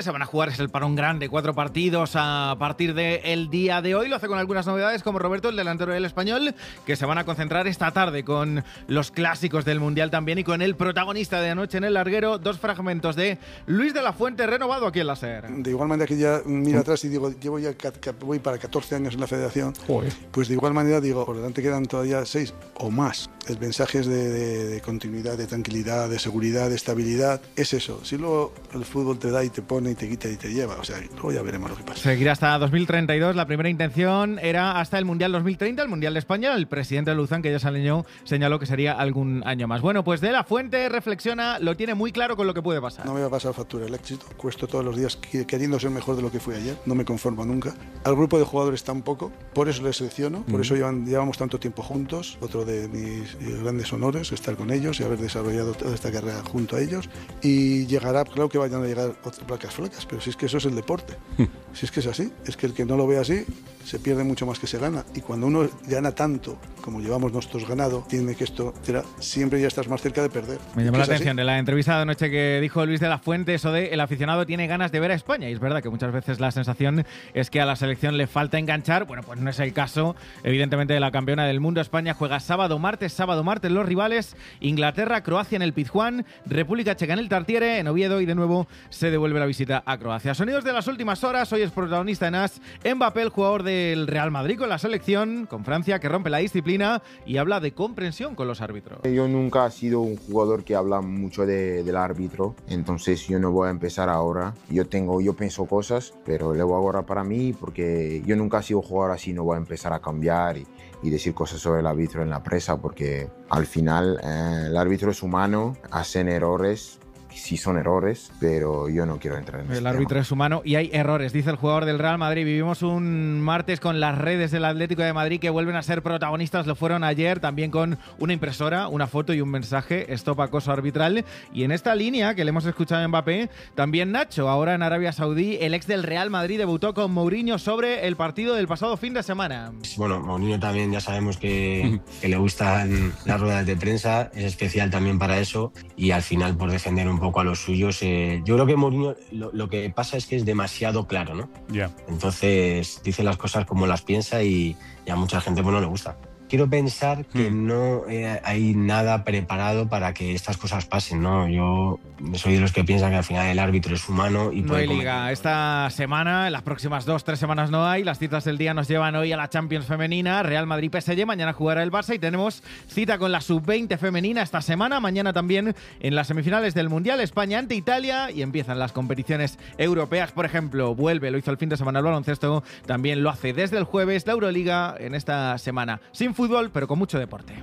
Se van a jugar, es el parón grande, 4 partidos a partir del día de hoy. Lo hace con algunas novedades, como Roberto, el delantero del Español, que se van a concentrar esta tarde con los clásicos del Mundial también y con el protagonista de anoche en el larguero, 2 fragmentos de Luis de la Fuente renovado aquí en la SER. De igual manera que ya miro atrás y digo, voy para 14 años en la federación, pues de igual manera digo, por delante quedan todavía 6 o más. El mensaje es de continuidad, de tranquilidad, de seguridad, de estabilidad. Es eso. Si luego el fútbol te da y te pone y te quita y te lleva, o sea, luego ya veremos lo que pasa. Seguirá hasta 2032. La primera intención era hasta el Mundial 2030, el Mundial de España. El presidente de Luzán, que ya señaló que sería algún año más. Bueno, pues de la Fuente reflexiona, lo tiene muy claro con lo que puede pasar. No me va a pasar factura el éxito. Cuesto todos los días queriendo ser mejor de lo que fui ayer. No me conformo nunca. Al grupo de jugadores tampoco, por eso les selecciono, por eso llevamos tanto tiempo juntos. Otro de mis grandes honores, estar con ellos y haber desarrollado toda esta carrera junto a ellos. Y llegará, claro que vayan a llegar otras placas flacas, pero si es que eso es el deporte. Si es que es así, es que el que no lo ve así se pierde mucho más que se gana. Y cuando uno gana tanto como llevamos nosotros ganado, tiene que esto siempre ya estás más cerca de perder. Me llamó la atención de la entrevista de anoche que dijo Luis de la Fuente, eso de el aficionado tiene ganas de ver a España. Y es verdad que muchas veces la sensación es que a la selección le falta enganchar. Bueno, pues no es el caso, evidentemente, de la campeona del mundo. España juega sábado, martes los rivales: Inglaterra, Croacia en el Pizjuán, República Checa en el Tartiere, en Oviedo, y de nuevo se devuelve la visita a Croacia. Sonidos de las últimas horas. Hoy es protagonista en AS Mbappé, el jugador del Real Madrid con la selección, con Francia, que rompe la disciplina y habla de comprensión con los árbitros. Yo nunca he sido un jugador que habla mucho del árbitro, entonces yo no voy a empezar ahora. Yo pienso cosas, pero lo hago ahora para mí, porque yo nunca he sido jugador así. No voy a empezar a cambiar y decir cosas sobre el árbitro en la prensa, porque al final el árbitro es humano, hacen errores. Sí son errores, pero yo no quiero entrar en eso. El árbitro es humano y hay errores, dice el jugador del Real Madrid. Vivimos un martes con las redes del Atlético de Madrid que vuelven a ser protagonistas. Lo fueron ayer, también con una impresora, una foto y un mensaje: stop acoso arbitral. Y en esta línea que le hemos escuchado a Mbappé, también Nacho, ahora en Arabia Saudí. El ex del Real Madrid debutó con Mourinho sobre el partido del pasado fin de semana. Bueno, Mourinho también ya sabemos que le gustan las ruedas de prensa, es especial también para eso, y al final por defender un poco a los suyos. Yo creo que Mourinho lo que pasa es que es demasiado claro, ¿no? Entonces dice las cosas como las piensa y a mucha gente pues no le gusta. Quiero pensar que no hay nada preparado para que estas cosas pasen, ¿no? Yo soy de los que piensan que al final el árbitro es humano y no hay liga esta semana, en las próximas 2-3 semanas no hay. Las citas del día nos llevan hoy a la Champions femenina, Real Madrid-PSG, mañana jugará el Barça y tenemos cita con la Sub-20 femenina esta semana. Mañana también en las semifinales del Mundial, España ante Italia, y empiezan las competiciones europeas. Por ejemplo, lo hizo el fin de semana el baloncesto, también lo hace desde el jueves la Euroliga en esta semana. Sin fútbol, pero con mucho deporte.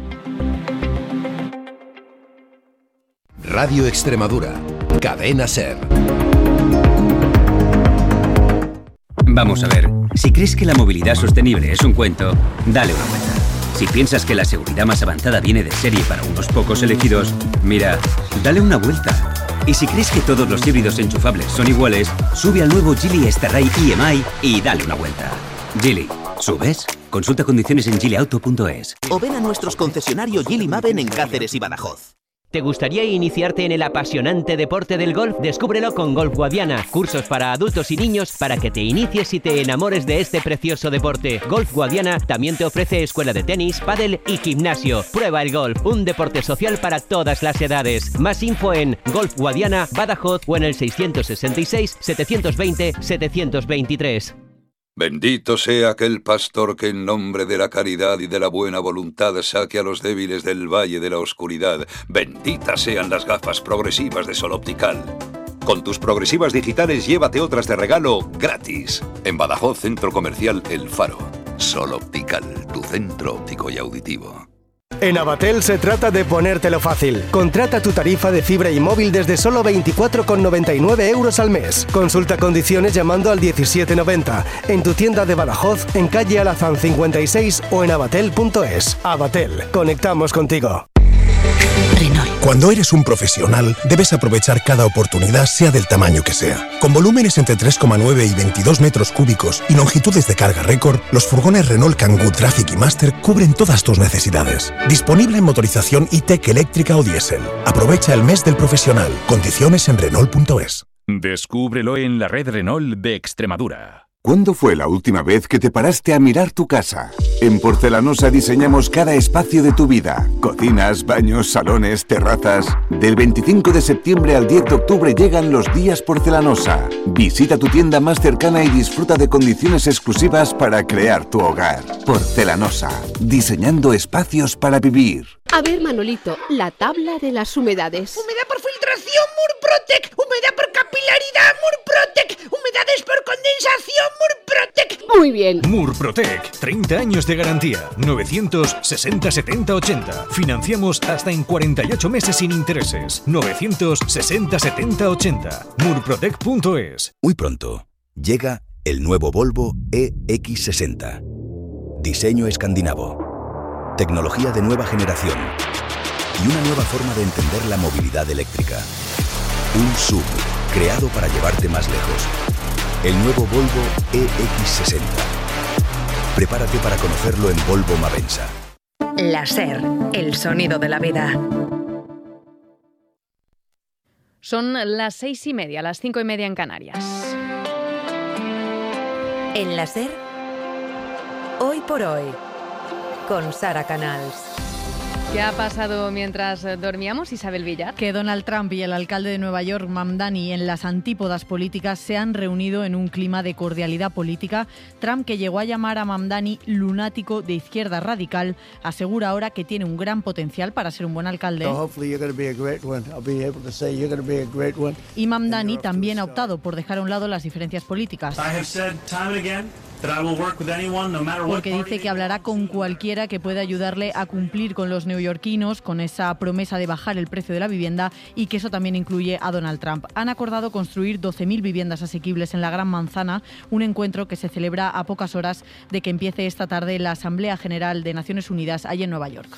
Radio Extremadura, Cadena SER. Vamos a ver, si crees que la movilidad sostenible es un cuento, dale una vuelta. Si piensas que la seguridad más avanzada viene de serie para unos pocos elegidos, mira, dale una vuelta. Y si crees que todos los híbridos enchufables son iguales, sube al nuevo Geely Starray EMI y dale una vuelta. Geely, ¿subes? Consulta condiciones en geelyauto.es. O ven a nuestros concesionarios Geely Maven en Cáceres y Badajoz. ¿Te gustaría iniciarte en el apasionante deporte del golf? Descúbrelo con Golf Guadiana. Cursos para adultos y niños para que te inicies y te enamores de este precioso deporte. Golf Guadiana también te ofrece escuela de tenis, pádel y gimnasio. Prueba el golf, un deporte social para todas las edades. Más info en Golf Guadiana, Badajoz o en el 666 720 723. Bendito sea aquel pastor que en nombre de la caridad y de la buena voluntad saque a los débiles del valle de la oscuridad. Benditas sean las gafas progresivas de Sol Optical. Con tus progresivas digitales llévate otras de regalo gratis. En Badajoz, Centro Comercial El Faro. Sol Optical, tu centro óptico y auditivo. En Avatel se trata de ponértelo fácil. Contrata tu tarifa de fibra y móvil desde solo 24,99 € al mes. Consulta condiciones llamando al 1790. En tu tienda de Badajoz, en calle Alazán 56 o en avatel.es. Avatel, conectamos contigo. Renault. Cuando eres un profesional, debes aprovechar cada oportunidad, sea del tamaño que sea. Con volúmenes entre 3,9 y 22 metros cúbicos y longitudes de carga récord, los furgones Renault Kangoo Traffic y Master cubren todas tus necesidades. Disponible en motorización e-tech eléctrica o diésel. Aprovecha el mes del profesional. Condiciones en Renault.es. Descúbrelo en la red Renault de Extremadura. ¿Cuándo fue la última vez que te paraste a mirar tu casa? En Porcelanosa diseñamos cada espacio de tu vida. Cocinas, baños, salones, terrazas. Del 25 de septiembre al 10 de octubre llegan los días Porcelanosa. Visita tu tienda más cercana y disfruta de condiciones exclusivas para crear tu hogar. Porcelanosa, diseñando espacios para vivir. A ver, Manolito, la tabla de las humedades. Humedad por filtración, Murprotec. Humedad por capilaridad, Murprotec. Humedades por condensación, Murprotec. Muy bien. Murprotec, 30 años de garantía. 960 70 80. Financiamos hasta en 48 meses sin intereses. 960 70 80. Murprotec.es. Muy pronto llega el nuevo Volvo EX60. Diseño escandinavo. Tecnología de nueva generación y una nueva forma de entender la movilidad eléctrica. Un SUV creado para llevarte más lejos. El nuevo Volvo EX60. Prepárate para conocerlo en Volvo Mavensa. La SER, el sonido de la vida. Son las 6:30, las 5:30 en Canarias. En la SER, hoy por hoy, con Sara Canals. ¿Qué ha pasado mientras dormíamos, Isabel Villar? Que Donald Trump y el alcalde de Nueva York, Mamdani, en las antípodas políticas se han reunido en un clima de cordialidad política. Trump, que llegó a llamar a Mamdani lunático de izquierda radical, asegura ahora que tiene un gran potencial para ser un buen alcalde. Y Mamdani también ha optado por dejar a un lado las diferencias políticas. Porque dice que hablará con cualquiera que pueda ayudarle a cumplir con los neoyorquinos, con esa promesa de bajar el precio de la vivienda, y que eso también incluye a Donald Trump. Han acordado construir 12.000 viviendas asequibles en la Gran Manzana, un encuentro que se celebra a pocas horas de que empiece esta tarde la Asamblea General de Naciones Unidas allí en Nueva York.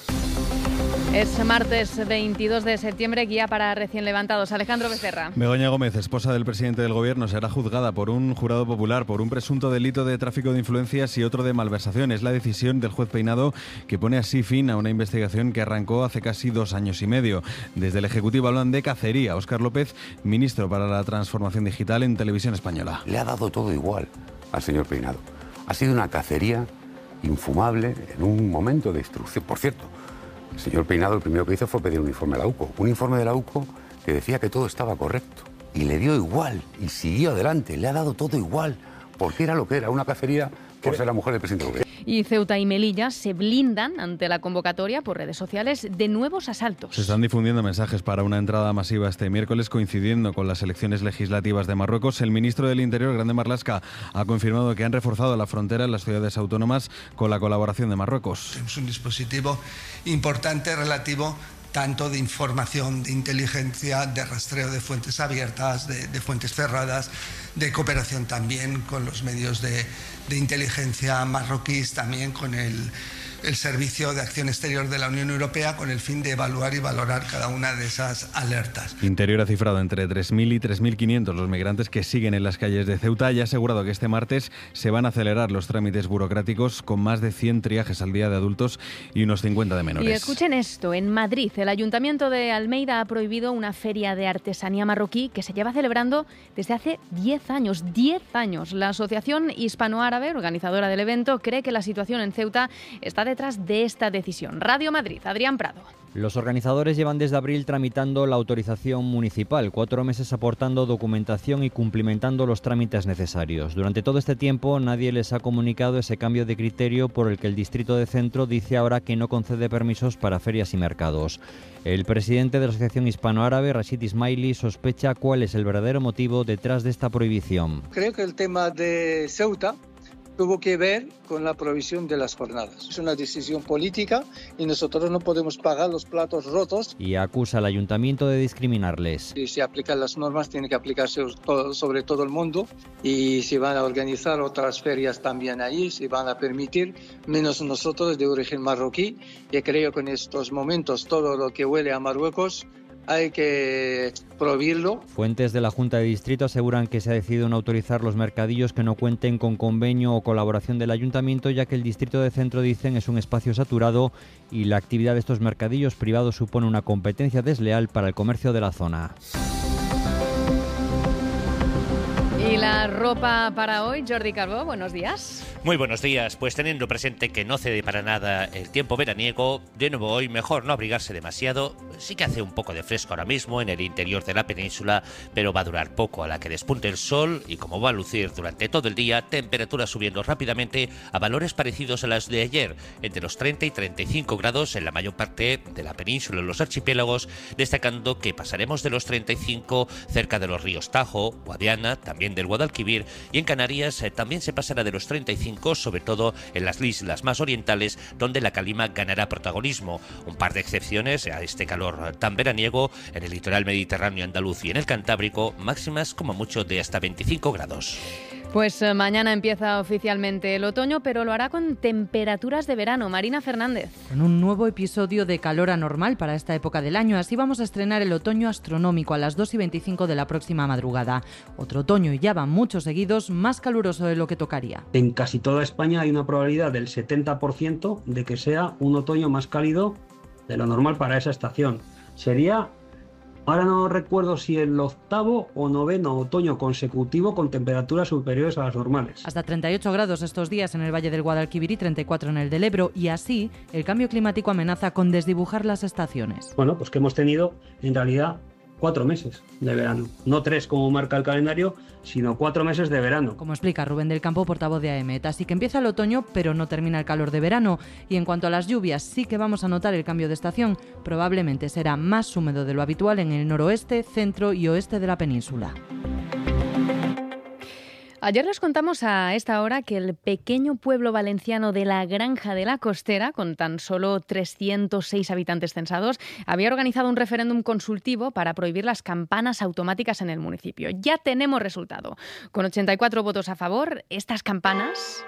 Es martes 22 de septiembre, guía para recién levantados. Alejandro Becerra. Begoña Gómez, esposa del presidente del gobierno, será juzgada por un jurado popular por un presunto delito de tráfico de influencias y otro de malversación. Es la decisión del juez Peinado que pone así fin a una investigación que arrancó hace casi 2 años y medio. Desde el Ejecutivo hablan de cacería. Óscar López, ministro para la Transformación Digital en Televisión Española. Le ha dado todo igual al señor Peinado. Ha sido una cacería infumable en un momento de instrucción. Por cierto, el señor Peinado lo primero que hizo fue pedir un informe a la UCO. Un informe de la UCO que decía que todo estaba correcto. Y le dio igual, y siguió adelante. Le ha dado todo igual, porque era lo que era, una cacería por ser la mujer del presidente del gobierno. Y Ceuta y Melilla se blindan ante la convocatoria por redes sociales de nuevos asaltos. Se están difundiendo mensajes para una entrada masiva este miércoles, coincidiendo con las elecciones legislativas de Marruecos. El ministro del Interior, Grande Marlaska, ha confirmado que han reforzado la frontera en las ciudades autónomas con la colaboración de Marruecos. Es un dispositivo importante relativo tanto de información, de inteligencia, de rastreo de fuentes abiertas, de fuentes cerradas, de cooperación también con los medios de inteligencia marroquíes, también con el Servicio de Acción Exterior de la Unión Europea, con el fin de evaluar y valorar cada una de esas alertas. Interior ha cifrado entre 3.000 y 3.500 los migrantes que siguen en las calles de Ceuta y ha asegurado que este martes se van a acelerar los trámites burocráticos con más de 100 triajes al día de adultos y unos 50 de menores. Y escuchen esto, en Madrid el Ayuntamiento de Almeida ha prohibido una feria de artesanía marroquí que se lleva celebrando desde hace 10 años. 10 años. La Asociación Hispano-Árabe, organizadora del evento, cree que la situación en Ceuta está detrás de esta decisión. Radio Madrid, Adrián Prado. Los organizadores llevan desde abril tramitando la autorización municipal, 4 meses aportando documentación y cumplimentando los trámites necesarios. Durante todo este tiempo nadie les ha comunicado ese cambio de criterio por el que el Distrito de Centro dice ahora que no concede permisos para ferias y mercados. El presidente de la Asociación Hispano-Árabe, Rashid Ismaili, sospecha cuál es el verdadero motivo detrás de esta prohibición. Creo que el tema de Ceuta tuvo que ver con la provisión de las jornadas. Es una decisión política y nosotros no podemos pagar los platos rotos. Y acusa al ayuntamiento de discriminarles. Si se aplican las normas, tiene que aplicarse sobre todo el mundo, y si van a organizar otras ferias también allí, si van a permitir, menos nosotros de origen marroquí. Y creo que en estos momentos todo lo que huele a Marruecos hay que prohibirlo. Fuentes de la Junta de Distrito aseguran que se ha decidido no autorizar los mercadillos que no cuenten con convenio o colaboración del Ayuntamiento, ya que el Distrito de Centro, dicen, es un espacio saturado y la actividad de estos mercadillos privados supone una competencia desleal para el comercio de la zona. Y la ropa para hoy, Jordi Carbó, buenos días. Muy buenos días, pues teniendo presente que no cede para nada el tiempo veraniego, de nuevo hoy mejor no abrigarse demasiado. Sí que hace un poco de fresco ahora mismo en el interior de la península, pero va a durar poco a la que despunte el sol y como va a lucir durante todo el día, temperaturas subiendo rápidamente a valores parecidos a las de ayer, entre los 30 y 35 grados en la mayor parte de la península, en los archipiélagos, destacando que pasaremos de los 35 cerca de los ríos Tajo, Guadiana, también del Guadalquivir, y en Canarias también se pasará de los 35, sobre todo en las islas más orientales, donde la calima ganará protagonismo. Un par de excepciones a este calor tan veraniego en el litoral mediterráneo andaluz y en el Cantábrico, máximas como mucho de hasta 25 grados. Pues mañana empieza oficialmente el otoño, pero lo hará con temperaturas de verano. Marina Fernández. Con un nuevo episodio de calor anormal para esta época del año. Así vamos a estrenar el otoño astronómico a las 2:25 de la próxima madrugada. Otro otoño, y ya van muchos seguidos, más caluroso de lo que tocaría. En casi toda España hay una probabilidad del 70% de que sea un otoño más cálido de lo normal para esa estación. Sería... Ahora no recuerdo si el 8º o 9º otoño consecutivo con temperaturas superiores a las normales. Hasta 38 grados estos días en el Valle del Guadalquivir y 34 en el del Ebro, y así el cambio climático amenaza con desdibujar las estaciones. Bueno, pues que hemos tenido en realidad 4 meses de verano, no 3 como marca el calendario, sino 4 meses de verano. Como explica Rubén del Campo, portavoz de AEMET, así que empieza el otoño, pero no termina el calor de verano. Y en cuanto a las lluvias, sí que vamos a notar el cambio de estación. Probablemente será más húmedo de lo habitual en el noroeste, centro y oeste de la península. Ayer les contamos a esta hora que el pequeño pueblo valenciano de la Granja de la Costera, con tan solo 306 habitantes censados, había organizado un referéndum consultivo para prohibir las campanas automáticas en el municipio. Ya tenemos resultado. Con 84 votos a favor, estas campanas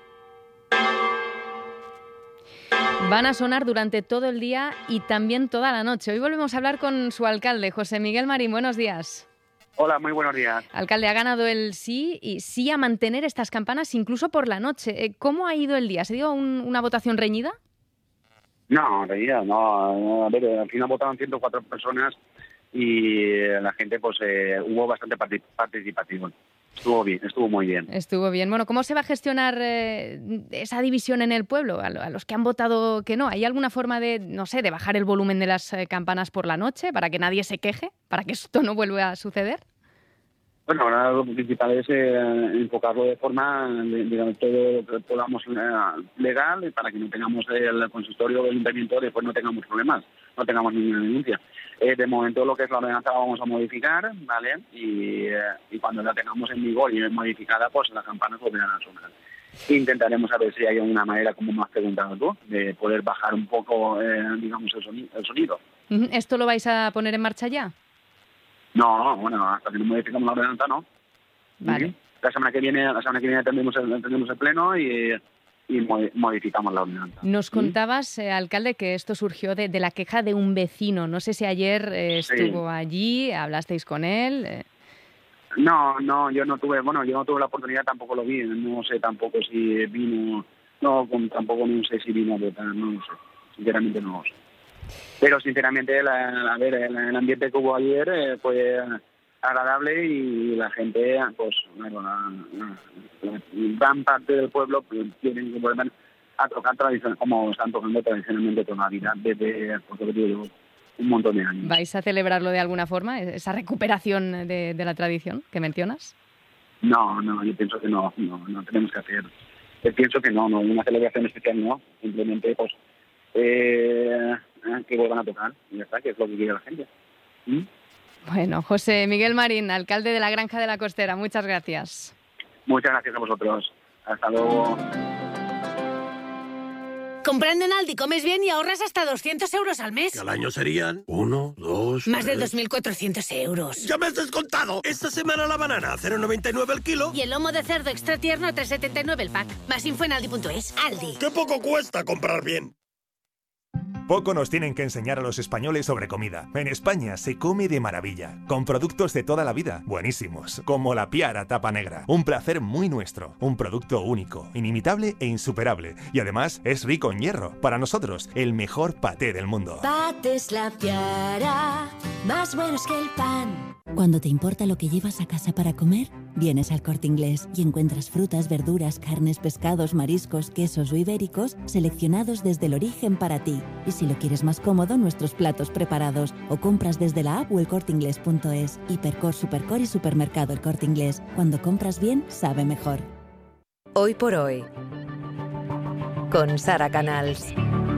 van a sonar durante todo el día y también toda la noche. Hoy volvemos a hablar con su alcalde, José Miguel Marín. Buenos días. Hola, muy buenos días. Alcalde, ha ganado el sí y sí a mantener estas campanas incluso por la noche. ¿Cómo ha ido el día? ¿Se dio una votación reñida? No, reñida, no. A ver, al final votaron 104 personas y la gente, pues, hubo bastante participación. Estuvo bien, estuvo muy bien. Estuvo bien. Bueno, ¿cómo se va a gestionar esa división en el pueblo? A los que han votado que no. ¿Hay alguna forma de, no sé, de bajar el volumen de las campanas por la noche para que nadie se queje? ¿Para que esto no vuelva a suceder? Bueno, ahora lo principal es enfocarlo de forma, digamos, todo lo que podamos legal y para que no tengamos el consistorio del ayuntamiento, después no tengamos problemas, no tengamos ninguna denuncia. De momento lo que es la ordenanza la vamos a modificar, ¿vale? Y cuando la tengamos en vigor y modificada, pues las campanas volverán a sonar. Intentaremos a ver si hay una manera, como me has preguntado tú, de poder bajar un poco, digamos, el sonido. ¿Esto lo vais a poner en marcha ya? No, bueno, hasta que no modificamos la ordenanza, no. Vale. La semana que viene tendremos el pleno y modificamos la ordenanza. Nos contabas, alcalde, que esto surgió de la queja de un vecino. No sé si ayer estuvo allí, hablasteis con él. No, yo no tuve la oportunidad, tampoco lo vi. No sé tampoco si vino, tampoco no sé si vino a votar, no lo sé. Sinceramente no lo sé. Pero sinceramente, el ambiente que hubo ayer fue agradable y la gente, pues, bueno, gran parte del pueblo tienen que volver a tocar como están tocando tradicionalmente toda la vida desde un montón de años. ¿Vais a celebrarlo de alguna forma, esa recuperación de la tradición que mencionas? No, yo pienso que no tenemos que hacer. Yo pienso que no, una celebración especial no, simplemente pues que vuelvan a tocar y ya está, que es lo que quiere la gente. Bueno, José Miguel Marín, alcalde de la Granja de la Costera, muchas gracias. Muchas gracias a vosotros. Hasta luego. Comprando en Aldi comes bien y ahorras hasta 200 euros al mes. Y al año serían 1, 2... Más de 2.400 euros. ¡Ya me has descontado! Esta semana la banana, 0,99 el kilo. Y el lomo de cerdo extra tierno, 3,79 el pack. Más info en aldi.es. Aldi. ¡Qué poco cuesta comprar bien! Poco nos tienen que enseñar a los españoles sobre comida. En España se come de maravilla, con productos de toda la vida, buenísimos, como la Piara Tapa Negra. Un placer muy nuestro, un producto único, inimitable e insuperable. Y además es rico en hierro. Para nosotros, el mejor paté del mundo. Patés La Piara, más buenos que el pan. Cuando te importa lo que llevas a casa para comer, vienes al Corte Inglés y encuentras frutas, verduras, carnes, pescados, mariscos, quesos o ibéricos seleccionados desde el origen para ti. Y si lo quieres más cómodo, nuestros platos preparados o compras desde la app o elcorteinglés.es. Hipercor, Supercor y Supermercado El Corte Inglés. Cuando compras bien, sabe mejor. Hoy por hoy, con Sara Canals.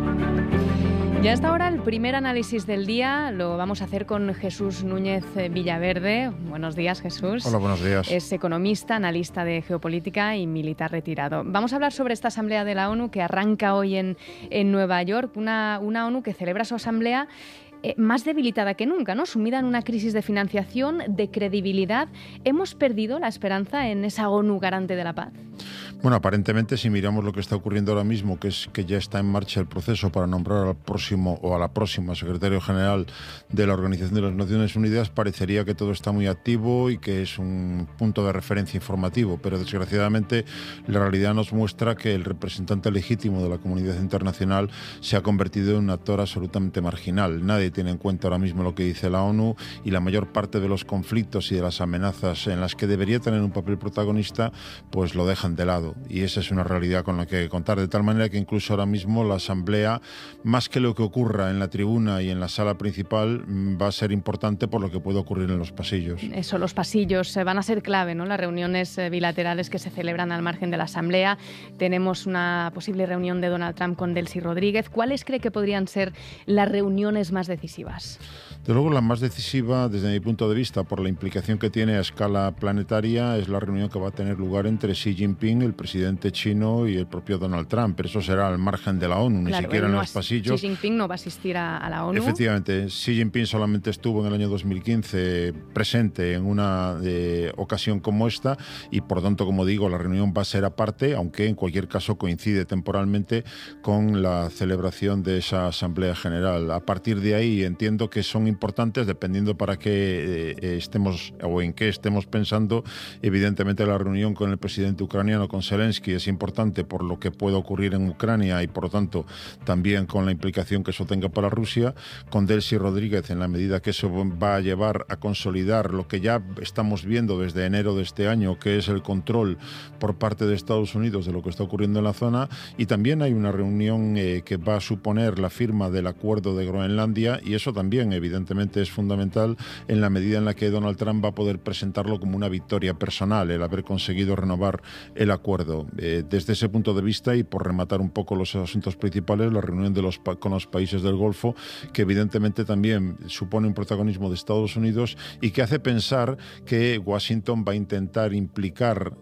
Ya hasta ahora el primer análisis del día lo vamos a hacer con Jesús Núñez Villaverde. Buenos días, Jesús. Hola, buenos días. Es economista, analista de geopolítica y militar retirado. Vamos a hablar sobre esta asamblea de la ONU que arranca hoy en Nueva York, una ONU que celebra su asamblea más debilitada que nunca, ¿no? Sumida en una crisis de financiación, de credibilidad. ¿Hemos perdido la esperanza en esa ONU garante de la paz? Bueno, aparentemente, si miramos lo que está ocurriendo ahora mismo, que es que ya está en marcha el proceso para nombrar al próximo o a la próxima secretario general de la Organización de las Naciones Unidas, parecería que todo está muy activo y que es un punto de referencia informativo, pero desgraciadamente la realidad nos muestra que el representante legítimo de la comunidad internacional se ha convertido en un actor absolutamente marginal. Nadie tiene en cuenta ahora mismo lo que dice la ONU y la mayor parte de los conflictos y de las amenazas en las que debería tener un papel protagonista, pues lo dejan de lado. Y esa es una realidad con la que hay que contar, de tal manera que incluso ahora mismo la asamblea, más que lo que ocurra en la tribuna y en la sala principal, va a ser importante por lo que puede ocurrir en los pasillos. Eso, los pasillos van a ser clave, ¿no? Las reuniones bilaterales que se celebran al margen de la asamblea. Tenemos una posible reunión de Donald Trump con Delcy Rodríguez. ¿Cuáles cree que podrían ser las reuniones más decisivas? De luego, la más decisiva, desde mi punto de vista, por la implicación que tiene a escala planetaria, es la reunión que va a tener lugar entre Xi Jinping, el presidente chino, y el propio Donald Trump. Pero eso será al margen de la ONU, claro, ni siquiera en los pasillos. Xi Jinping no va a asistir a la ONU. Efectivamente, Xi Jinping solamente estuvo en el año 2015 presente en una ocasión como esta y, por tanto, como digo, la reunión va a ser aparte, aunque en cualquier caso coincide temporalmente con la celebración de esa Asamblea General. A partir de ahí entiendo que son importantes, dependiendo para qué estemos o en qué estemos pensando. Evidentemente la reunión con el presidente ucraniano, con Zelensky, es importante por lo que puede ocurrir en Ucrania y por lo tanto también con la implicación que eso tenga para Rusia. Con Delcy Rodríguez, en la medida que eso va a llevar a consolidar lo que ya estamos viendo desde enero de este año, que es el control por parte de Estados Unidos de lo que está ocurriendo en la zona. Y también hay una reunión que va a suponer la firma del acuerdo de Groenlandia, y eso también evidentemente es fundamental en la medida en la que Donald Trump va a poder presentarlo como una victoria personal, el haber conseguido renovar el acuerdo. Desde ese punto de vista, y por rematar un poco los asuntos principales, la reunión con los países del Golfo, que evidentemente también supone un protagonismo de Estados Unidos y que hace pensar que Washington va a intentar implicar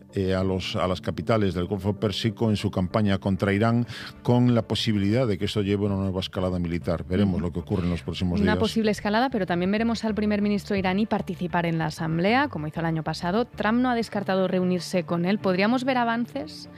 a las capitales del Golfo Pérsico en su campaña contra Irán, con la posibilidad de que eso lleve a una nueva escalada militar. Veremos lo que ocurre en los próximos días. Una posible escalada, pero también veremos al primer ministro iraní participar en la asamblea, como hizo el año pasado. Trump no ha descartado reunirse con él. ¿Podríamos ver avances?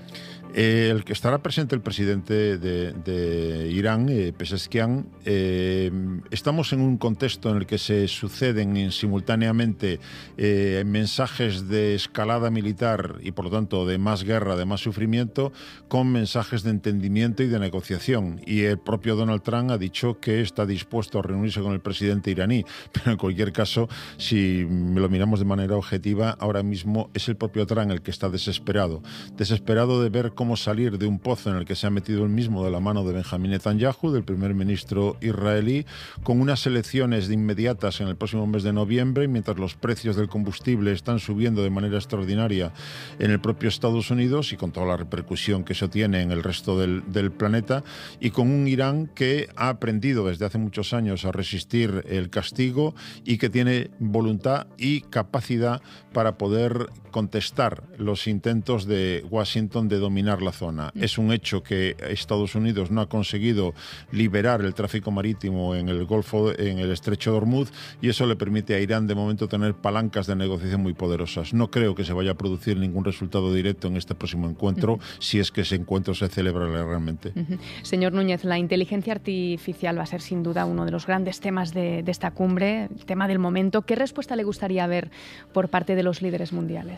El que estará presente el presidente de Irán, Pezeshkian. Estamos en un contexto en el que se suceden simultáneamente mensajes de escalada militar y por lo tanto de más guerra, de más sufrimiento, con mensajes de entendimiento y de negociación. Y el propio Donald Trump ha dicho que está dispuesto a reunirse con el presidente iraní. Pero en cualquier caso, si lo miramos de manera objetiva, ahora mismo es el propio Trump el que está desesperado de ver cómo salir de un pozo en el que se ha metido él mismo de la mano de Benjamín Netanyahu, del primer ministro israelí, con unas elecciones inmediatas en el próximo mes de noviembre, mientras los precios del combustible están subiendo de manera extraordinaria en el propio Estados Unidos y con toda la repercusión que eso tiene en el resto del planeta, y con un Irán que ha aprendido desde hace muchos años a resistir el castigo y que tiene voluntad y capacidad para poder contestar los intentos de Washington de dominar la zona. Es un hecho que Estados Unidos no ha conseguido liberar el tráfico marítimo en el Golfo, en el Estrecho de Hormuz, y eso le permite a Irán de momento tener palancas de negociación muy poderosas. No creo que se vaya a producir ningún resultado directo en este próximo encuentro, si es que ese encuentro se celebra realmente. Señor Núñez, la inteligencia artificial va a ser sin duda uno de los grandes temas de esta cumbre, el tema del momento. ¿Qué respuesta le gustaría ver por parte de los líderes mundiales?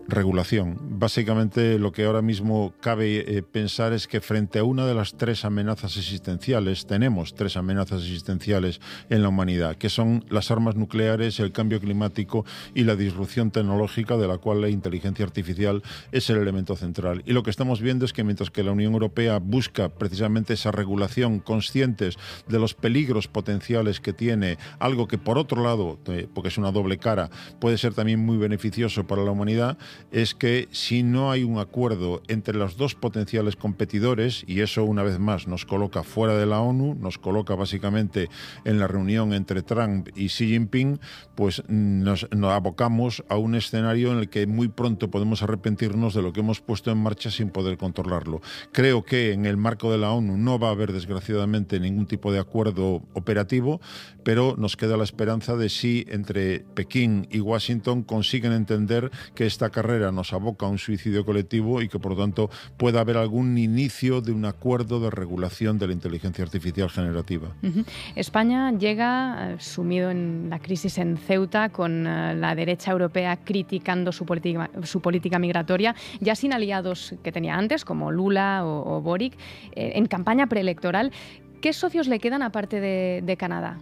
Regulación. Básicamente lo que ahora mismo cabe pensar es que frente a una de las 3 amenazas existenciales, tenemos 3 amenazas existenciales en la humanidad, que son las armas nucleares, el cambio climático y la disrupción tecnológica, de la cual la inteligencia artificial es el elemento central. Y lo que estamos viendo es que mientras que la Unión Europea busca precisamente esa regulación, conscientes de los peligros potenciales que tiene, algo que por otro lado, porque es una doble cara, puede ser también muy beneficioso para la humanidad, es que si no hay un acuerdo entre los 2 potenciales competidores, y eso una vez más nos coloca fuera de la ONU, nos coloca básicamente en la reunión entre Trump y Xi Jinping, pues nos abocamos a un escenario en el que muy pronto podemos arrepentirnos de lo que hemos puesto en marcha sin poder controlarlo. Creo que en el marco de la ONU no va a haber desgraciadamente ningún tipo de acuerdo operativo, pero nos queda la esperanza de si entre Pekín y Washington consiguen entender que esta carrera nos aboca a un suicidio colectivo y que por lo tanto pueda haber algún inicio de un acuerdo de regulación de la inteligencia artificial generativa. España llega sumido en la crisis en Ceuta, con la derecha europea criticando su política migratoria, ya sin aliados que tenía antes, como Lula o Boric, en campaña preelectoral. ¿Qué socios le quedan aparte de Canadá?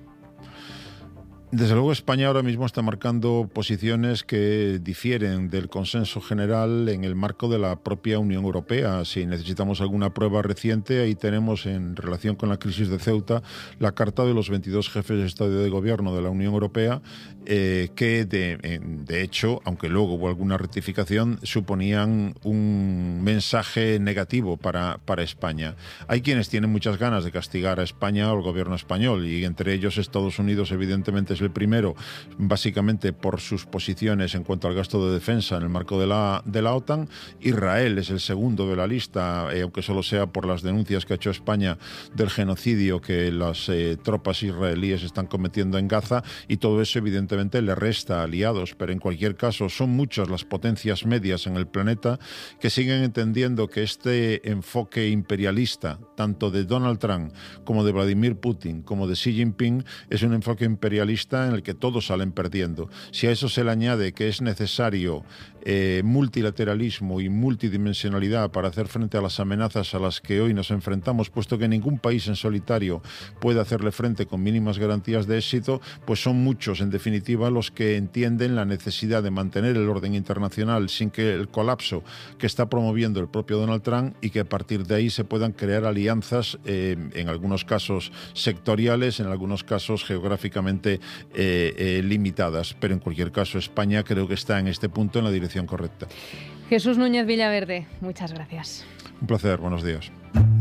Desde luego España ahora mismo está marcando posiciones que difieren del consenso general en el marco de la propia Unión Europea. Si necesitamos alguna prueba reciente, ahí tenemos en relación con la crisis de Ceuta la carta de los 22 jefes de Estado y de Gobierno de la Unión Europea que de hecho, aunque luego hubo alguna rectificación, suponían un mensaje negativo para España. Hay quienes tienen muchas ganas de castigar a España o al gobierno español, y entre ellos Estados Unidos evidentemente es el primero, básicamente por sus posiciones en cuanto al gasto de defensa en el marco de la OTAN. Israel es el segundo de la lista, aunque solo sea por las denuncias que ha hecho España del genocidio que las tropas israelíes están cometiendo en Gaza, y todo eso evidentemente le resta aliados, pero en cualquier caso son muchas las potencias medias en el planeta que siguen entendiendo que este enfoque imperialista, tanto de Donald Trump como de Vladimir Putin como de Xi Jinping, es un enfoque imperialista en el que todos salen perdiendo. Si a eso se le añade que es necesario multilateralismo y multidimensionalidad para hacer frente a las amenazas a las que hoy nos enfrentamos, puesto que ningún país en solitario puede hacerle frente con mínimas garantías de éxito, pues son muchos, en definitiva, los que entienden la necesidad de mantener el orden internacional sin que el colapso que está promoviendo el propio Donald Trump, y que a partir de ahí se puedan crear alianzas, en algunos casos sectoriales, en algunos casos geográficamente limitadas. Pero en cualquier caso España creo que está en este punto en la dirección correcta. Jesús Núñez Villaverde, muchas gracias. Un placer, buenos días.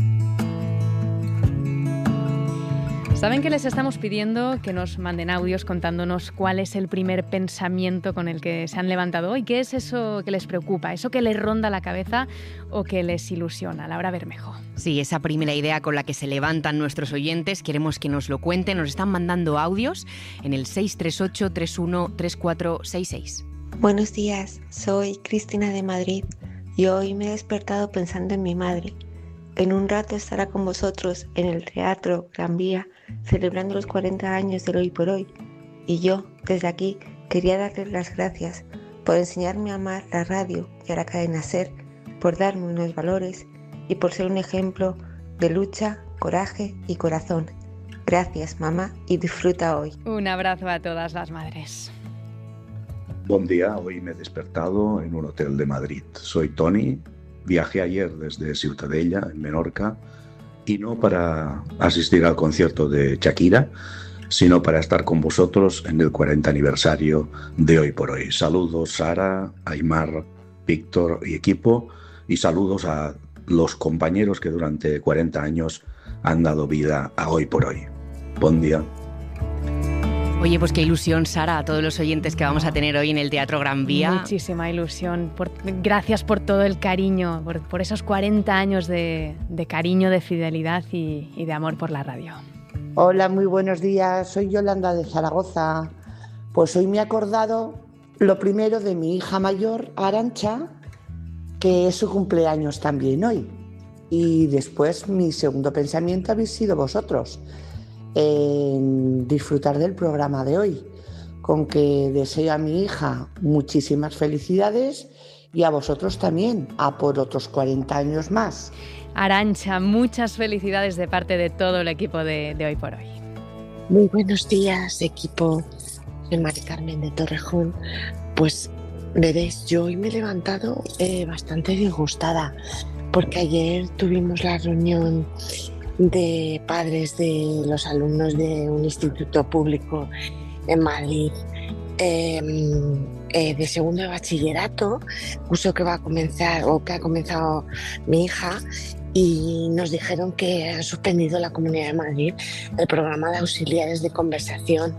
Saben que les estamos pidiendo que nos manden audios contándonos cuál es el primer pensamiento con el que se han levantado hoy, qué es eso que les preocupa, eso que les ronda la cabeza o que les ilusiona. Laura Bermejo. Sí, esa primera idea con la que se levantan nuestros oyentes, queremos que nos lo cuenten. Nos están mandando audios en el 638 31 3466. Buenos días, soy Cristina de Madrid y hoy me he despertado pensando en mi madre. En un rato estará con vosotros en el Teatro Gran Vía celebrando los 40 años del Hoy por Hoy, y yo desde aquí quería darles las gracias por enseñarme a amar la radio y a la cadena SER, por darme unos valores y por ser un ejemplo de lucha, coraje y corazón. Gracias, mamá, y disfruta hoy. Un abrazo a todas las madres. Buen día, hoy me he despertado en un hotel de Madrid. Soy Tony, viajé ayer desde Ciutadella, en Menorca, y no para asistir al concierto de Shakira, sino para estar con vosotros en el 40 aniversario de Hoy por Hoy. Saludos Sara, Aymar, Víctor y equipo, y saludos a los compañeros que durante 40 años han dado vida a Hoy por Hoy. Buen día. Oye, pues qué ilusión, Sara, a todos los oyentes que vamos a tener hoy en el Teatro Gran Vía. Muchísima ilusión. Gracias por todo el cariño, por esos 40 años de cariño, de fidelidad y de amor por la radio. Hola, muy buenos días. Soy Yolanda de Zaragoza. Pues hoy me he acordado lo primero de mi hija mayor, Arantxa, que es su cumpleaños también hoy. Y después mi segundo pensamiento habéis sido vosotros, en disfrutar del programa de hoy, con que deseo a mi hija muchísimas felicidades y a vosotros también, a por otros 40 años más. Arantxa, muchas felicidades de parte de todo el equipo de Hoy por Hoy. Muy buenos días, equipo. Soy Mari Carmen de Torrejón. Pues veréis, yo hoy me he levantado bastante disgustada porque ayer tuvimos la reunión de padres de los alumnos de un instituto público en Madrid, de segundo de bachillerato, curso que va a comenzar o que ha comenzado mi hija, y nos dijeron que han suspendido la Comunidad de Madrid el programa de auxiliares de conversación.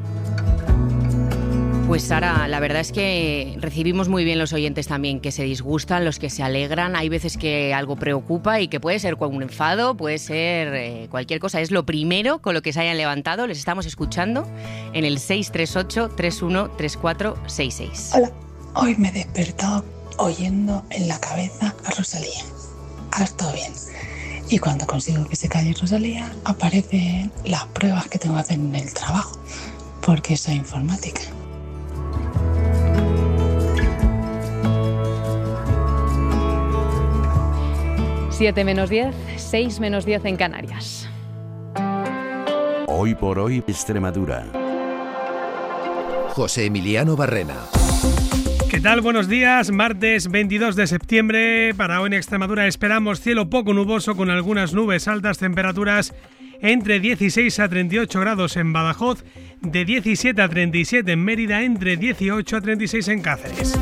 Pues Sara, la verdad es que recibimos muy bien los oyentes también que se disgustan, los que se alegran. Hay veces que algo preocupa y que puede ser con un enfado, puede ser cualquier cosa. Es lo primero con lo que se hayan levantado. Les estamos escuchando en el 638-313466. Hola, hoy me he despertado oyendo en la cabeza a Rosalía. Ahora todo bien. Y cuando consigo que se calle Rosalía, aparecen las pruebas que tengo que hacer en el trabajo, porque soy informática. Siete menos 10, 6 menos 10 en Canarias. Hoy por hoy, Extremadura. José Emiliano Barrena. ¿Qué tal? Buenos días. Martes 22 de septiembre. Para hoy en Extremadura esperamos cielo poco nuboso con algunas nubes altas, temperaturas entre 16 a 38 grados en Badajoz, de 17 a 37 en Mérida, entre 18 a 36 en Cáceres.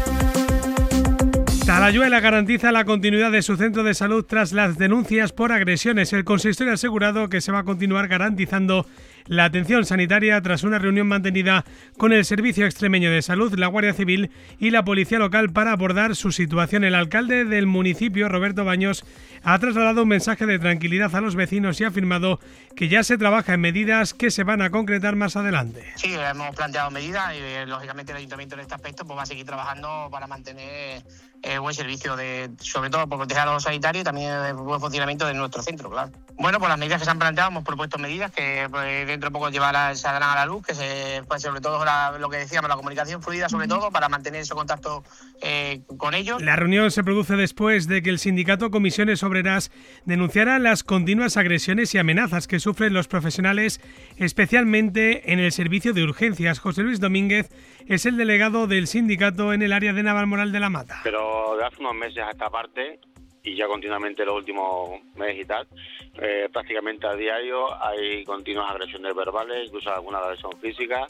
Talayuela garantiza la continuidad de su centro de salud tras las denuncias por agresiones. El consistorio ha asegurado que se va a continuar garantizando la atención sanitaria tras una reunión mantenida con el Servicio Extremeño de Salud, la Guardia Civil y la Policía Local para abordar su situación. El alcalde del municipio, Roberto Baños, ha trasladado un mensaje de tranquilidad a los vecinos y ha afirmado que ya se trabaja en medidas que se van a concretar más adelante. Sí, hemos planteado medidas y lógicamente el Ayuntamiento en este aspecto pues va a seguir trabajando para mantener buen servicio, sobre todo por proteger a los sanitarios y también el buen funcionamiento de nuestro centro, claro. Bueno, pues las medidas que se han planteado, hemos propuesto medidas que pues, dentro de poco saldrán a la luz, que pues, sobre todo lo que decíamos, la comunicación fluida sobre todo, para mantener ese contacto con ellos. La reunión se produce después de que el sindicato Comisiones Obreras denunciara las continuas agresiones y amenazas que sufren los profesionales, especialmente en el servicio de urgencias. José Luis Domínguez es el delegado del sindicato en el área de Navalmoral de la Mata. Pero de hace unos meses a esta parte, y ya continuamente los últimos meses y tal, prácticamente a diario hay continuas agresiones verbales, incluso alguna agresión física,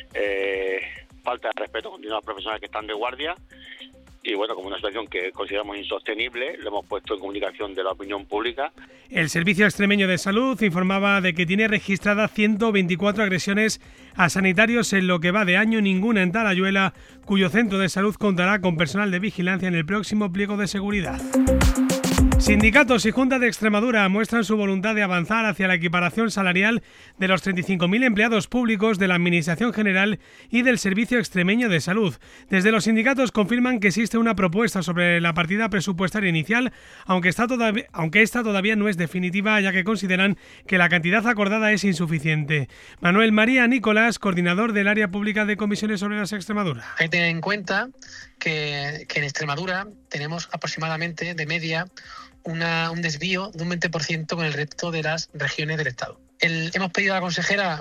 falta de respeto continua a los profesionales que están de guardia. Y bueno, como una situación que consideramos insostenible, lo hemos puesto en comunicación de la opinión pública. El Servicio Extremeño de Salud informaba de que tiene registradas 124 agresiones a sanitarios en lo que va de año, ninguna en Talayuela, cuyo centro de salud contará con personal de vigilancia en el próximo pliego de seguridad. Sindicatos y Junta de Extremadura muestran su voluntad de avanzar hacia la equiparación salarial de los 35.000 empleados públicos de la Administración General y del Servicio Extremeño de Salud. Desde los sindicatos confirman que existe una propuesta sobre la partida presupuestaria inicial, aunque esta todavía no es definitiva, ya que consideran que la cantidad acordada es insuficiente. Manuel María Nicolás, coordinador del Área Pública de Comisiones Obreras Extremadura. Hay que tener en cuenta que en Extremadura tenemos aproximadamente de media un desvío de un 20% con el resto de las regiones del Estado. Hemos pedido a la consejera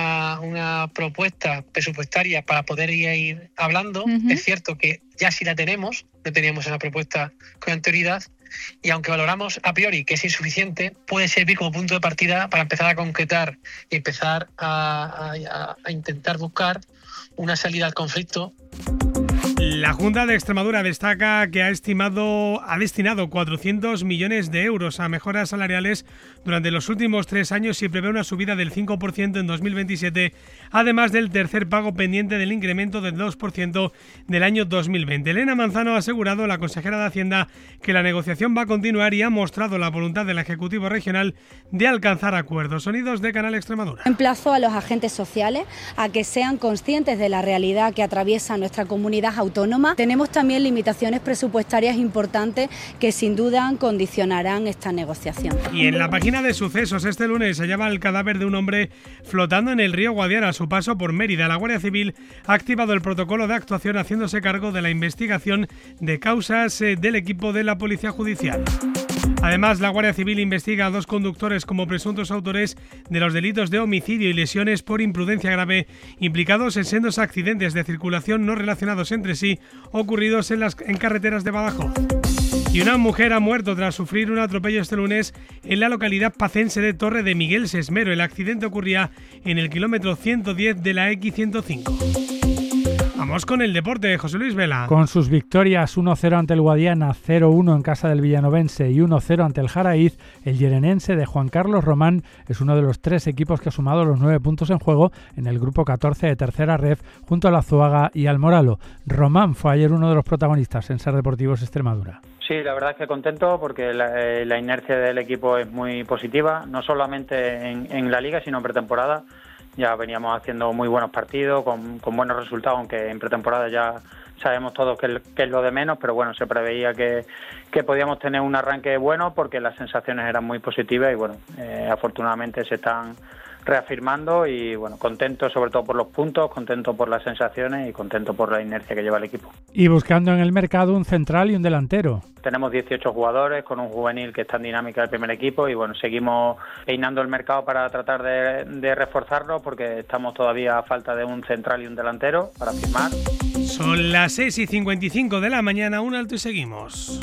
una propuesta presupuestaria para poder ir hablando. Es cierto que ya sí la tenemos, no teníamos una propuesta con anterioridad, y aunque valoramos a priori que es insuficiente, puede servir como punto de partida para empezar a concretar y empezar a intentar buscar una salida al conflicto. La Junta de Extremadura destaca que ha destinado 400 millones de euros a mejoras salariales durante los últimos 3 años y prevé una subida del 5% en 2027, además del tercer pago pendiente del incremento del 2% del año 2020. Elena Manzano ha asegurado, la consejera de Hacienda, que la negociación va a continuar y ha mostrado la voluntad del Ejecutivo Regional de alcanzar acuerdos. Sonidos de Canal Extremadura. Emplazo a los agentes sociales a que sean conscientes de la realidad que atraviesa nuestra comunidad autónoma autónoma. Tenemos también limitaciones presupuestarias importantes que sin duda condicionarán esta negociación. Y en la página de sucesos este lunes se hallaba el cadáver de un hombre flotando en el río Guadiana a su paso por Mérida. La Guardia Civil ha activado el protocolo de actuación haciéndose cargo de la investigación de causas del equipo de la Policía Judicial. Además, la Guardia Civil investiga a 2 conductores como presuntos autores de los delitos de homicidio y lesiones por imprudencia grave implicados en sendos accidentes de circulación no relacionados entre sí ocurridos en carreteras de Badajoz. Y una mujer ha muerto tras sufrir un atropello este lunes en la localidad pacense de Torre de Miguel Sesmero. El accidente ocurría en el kilómetro 110 de la X105. Vamos con el deporte, José Luis Vela. Con sus victorias 1-0 ante el Guadiana, 0-1 en casa del Villanovense y 1-0 ante el Jaraíz, el yerenense de Juan Carlos Román es uno de los 3 equipos que ha sumado los 9 puntos en juego en el grupo 14 de Tercera Ref junto al Azuaga y al Moralo. Román fue ayer uno de los protagonistas en Ser Deportivos Extremadura. Sí, la verdad es que contento porque la inercia del equipo es muy positiva, no solamente en la Liga, sino en pretemporada. Ya veníamos haciendo muy buenos partidos, con buenos resultados, aunque en pretemporada ya sabemos todos que es lo de menos, pero bueno, se preveía que podíamos tener un arranque bueno porque las sensaciones eran muy positivas y bueno, afortunadamente se están reafirmando y bueno, contento sobre todo por los puntos, contento por las sensaciones y contento por la inercia que lleva el equipo. Y buscando en el mercado un central y un delantero. Tenemos 18 jugadores con un juvenil que está en dinámica del primer equipo y bueno, seguimos peinando el mercado para tratar de reforzarlo porque estamos todavía a falta de un central y un delantero para firmar. Son las 6:55 de la mañana, un alto y seguimos.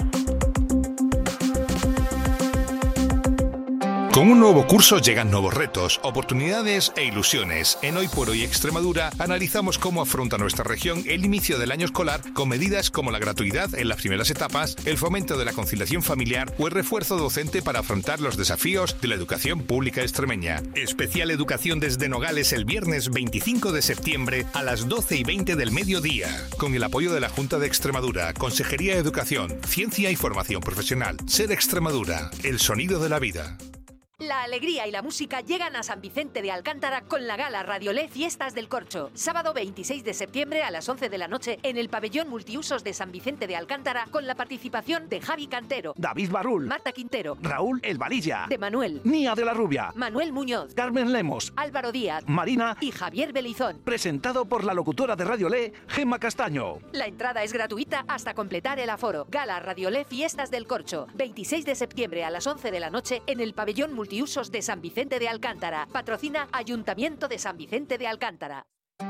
Con un nuevo curso llegan nuevos retos, oportunidades e ilusiones. En Hoy por Hoy Extremadura analizamos cómo afronta nuestra región el inicio del año escolar con medidas como la gratuidad en las primeras etapas, el fomento de la conciliación familiar o el refuerzo docente para afrontar los desafíos de la educación pública extremeña. Especial Educación desde Nogales el viernes 25 de septiembre a las 12:20 del mediodía. Con el apoyo de la Junta de Extremadura, Consejería de Educación, Ciencia y Formación Profesional. Ser Extremadura, el sonido de la vida. La alegría y la música llegan a San Vicente de Alcántara con la gala Radiolé Fiestas del Corcho. Sábado 26 de septiembre a las 11 de la noche en el pabellón multiusos de San Vicente de Alcántara con la participación de Javi Cantero, David Barrul, Marta Quintero, Raúl El Valilla, de Manuel, Nia de la Rubia, Manuel Muñoz, Carmen Lemos, Álvaro Díaz, Marina y Javier Belizón. Presentado por la locutora de Radiolé, Gemma Castaño. La entrada es gratuita hasta completar el aforo. Gala Radiolé Fiestas del Corcho. 26 de septiembre a las 11 de la noche en el pabellón multiusos de San Vicente de Alcántara. Patrocina Ayuntamiento de San Vicente de Alcántara.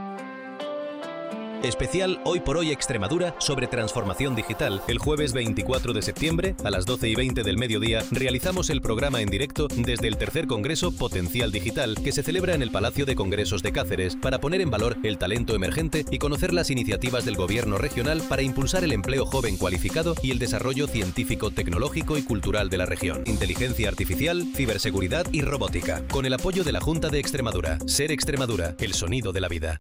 Especial Hoy por Hoy Extremadura sobre transformación digital. El jueves 24 de septiembre a las 12:20 del mediodía realizamos el programa en directo desde el tercer Congreso Potencial Digital que se celebra en el Palacio de Congresos de Cáceres para poner en valor el talento emergente y conocer las iniciativas del Gobierno regional para impulsar el empleo joven cualificado y el desarrollo científico, tecnológico y cultural de la región. Inteligencia artificial, ciberseguridad y robótica. Con el apoyo de la Junta de Extremadura. Ser Extremadura, el sonido de la vida.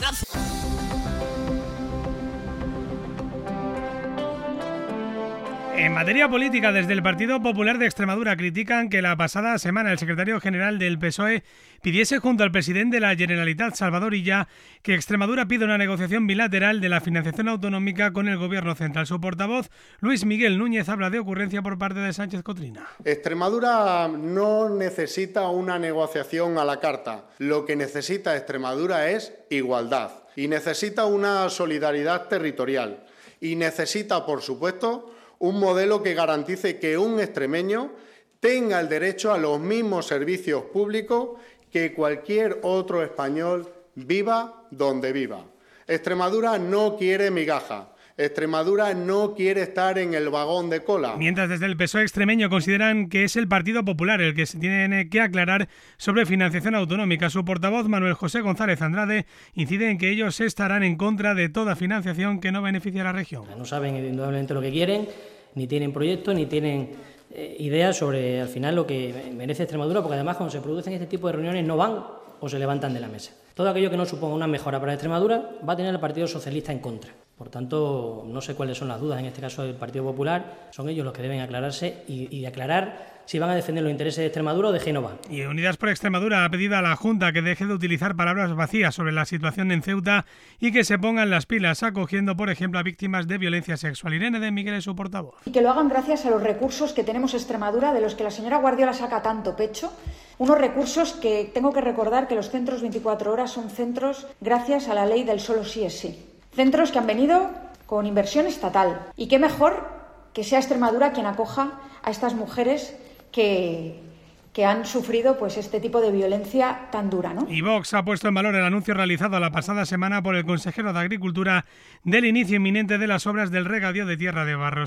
En materia política, desde el Partido Popular de Extremadura critican que la pasada semana el secretario general del PSOE pidiese junto al presidente de la Generalitat, Salvador Illa, que Extremadura pida una negociación bilateral de la financiación autonómica con el gobierno central. Su portavoz, Luis Miguel Núñez, habla de ocurrencia por parte de Sánchez Cotrina. Extremadura no necesita una negociación a la carta. Lo que necesita Extremadura es igualdad y necesita una solidaridad territorial y necesita, por supuesto, un modelo que garantice que un extremeño tenga el derecho a los mismos servicios públicos que cualquier otro español, viva donde viva. Extremadura no quiere migaja. Extremadura no quiere estar en el vagón de cola. Mientras desde el PSOE extremeño consideran que es el Partido Popular el que se tiene que aclarar sobre financiación autonómica. Su portavoz, Manuel José González Andrade, incide en que ellos estarán en contra de toda financiación que no beneficie a la región. No saben indudablemente lo que quieren, ni tienen proyectos, ni tienen ideas sobre al final lo que merece Extremadura, porque además cuando se producen este tipo de reuniones no van o se levantan de la mesa. Todo aquello que no suponga una mejora para Extremadura va a tener el Partido Socialista en contra. Por tanto, no sé cuáles son las dudas, en este caso del Partido Popular, son ellos los que deben aclararse y aclarar si van a defender los intereses de Extremadura o de Génova. Y Unidas por Extremadura ha pedido a la Junta que deje de utilizar palabras vacías sobre la situación en Ceuta y que se pongan las pilas, acogiendo, por ejemplo, a víctimas de violencia sexual. Irene de Miguel es su portavoz. Y que lo hagan gracias a los recursos que tenemos en Extremadura, de los que la señora Guardiola saca tanto pecho. Unos recursos que tengo que recordar que los centros 24 horas son centros gracias a la ley del solo sí es sí. Centros que han venido con inversión estatal. Y qué mejor que sea Extremadura quien acoja a estas mujeres que han sufrido pues este tipo de violencia tan dura, ¿no? Y Vox ha puesto en valor el anuncio realizado la pasada semana por el consejero de Agricultura del inicio inminente de las obras del regadío de Tierra de Barros.